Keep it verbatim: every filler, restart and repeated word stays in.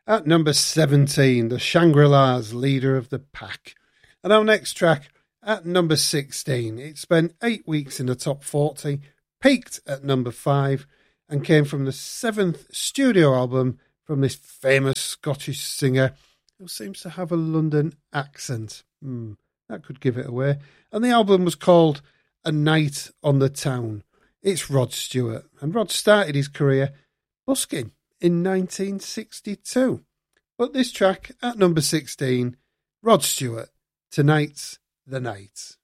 At number seventeen, the Shangri-Las, Leader of the Pack. And our next track, at number sixteen, it spent eight weeks in the top forty, peaked at number five, and came from the seventh studio album from this famous Scottish singer who seems to have a London accent. Hmm, that could give it away. And the album was called A Night on the Town. It's Rod Stewart, and Rod started his career busking in nineteen sixty-two. But this track, at number sixteen, Rod Stewart, Tonight's the Night.